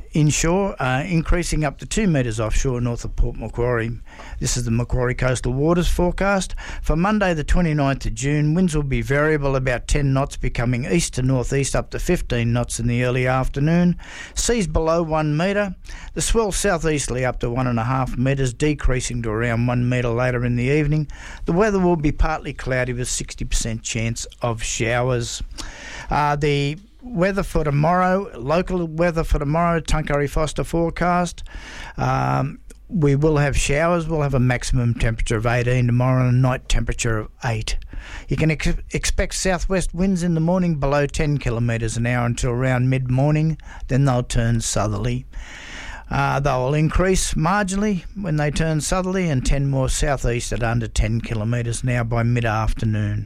inshore, increasing up to 2 metres offshore north of Port Macquarie. This is the Macquarie Coastal Waters forecast. For Monday the 29th of June, winds will be variable, about 10 knots, becoming east to northeast up to 15 knots in the early afternoon. Seas below 1 metre. The swell southeasterly up to 1.5 metres, decreasing to around 1 metre later in the evening. The weather will be partly cloudy with 60% chance of showers. The weather for tomorrow, local weather for tomorrow, Tuncurry Foster forecast. We will have showers. We'll have a maximum temperature of 18 tomorrow and a night temperature of 8. You can expect southwest winds in the morning below 10 kilometres an hour until around mid-morning. Then they'll turn southerly. They'll increase marginally when they turn southerly and tend more southeast at under 10 kilometres an hour by mid-afternoon.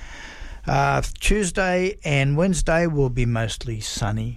Tuesday and will be mostly sunny.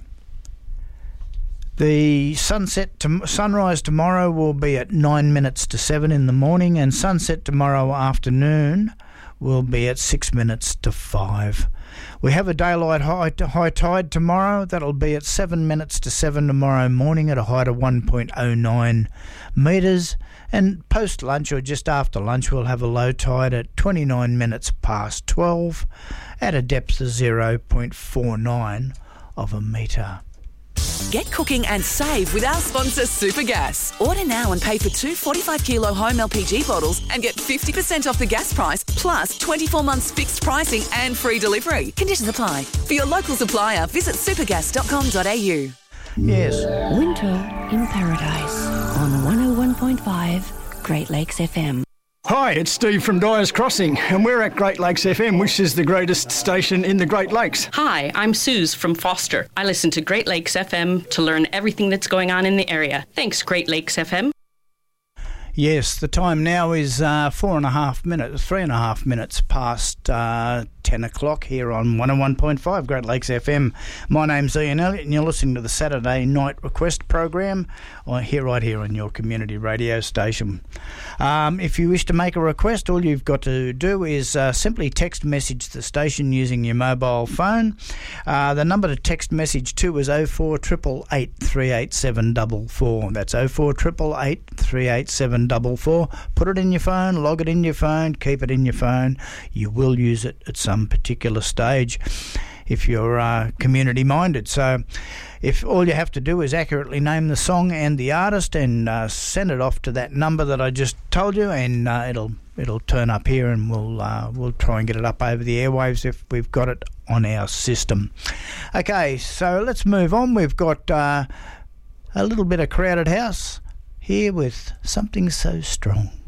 The sunrise tomorrow will be at 9 minutes to 7 in the morning, and sunset tomorrow afternoon will be at 6 minutes to 5. We have a daylight high tide tomorrow. That'll be at 7 minutes to 7 tomorrow morning at a height of 1.09 metres. And post-lunch or just after lunch, we'll have a low tide at 29 minutes past 12 at a depth of 0.49 of a metre. Get cooking and save with our sponsor Supergas. Order now and pay for 2 45-kilo home LPG bottles and get 50% off the gas price, plus 24 months fixed pricing and free delivery. Conditions apply. For your local supplier, visit supergas.com.au. Yes. Winter in Paradise on 101.5 Great Lakes FM. Hi, it's Steve from Dyer's Crossing, and we're at Great Lakes FM, which is the greatest station in the Great Lakes. Hi, I'm Suze from Foster. I listen to Great Lakes FM to learn everything that's going on in the area. Thanks, Great Lakes FM. Yes, the time now is 3.5 minutes past 10 o'clock here on 101.5 Great Lakes FM. My name's Ian Elliott and you're listening to the Saturday Night Request program right here on your community radio station. If you wish to make a request, all you've got to do is simply text message the station using your mobile phone. The number to text message to is 0488 38744. That's 0488 38744. Put it in your phone, log it in your phone, keep it in your phone. You will use it at some particular stage if you're community minded. So if all you have to do is accurately name the song and the artist and send it off to that number that I just told you, and it'll turn up here, and we'll try and get it up over the airwaves if we've got it on our system. Okay, so let's move on. We've got a little bit of Crowded House here with Something So Strong.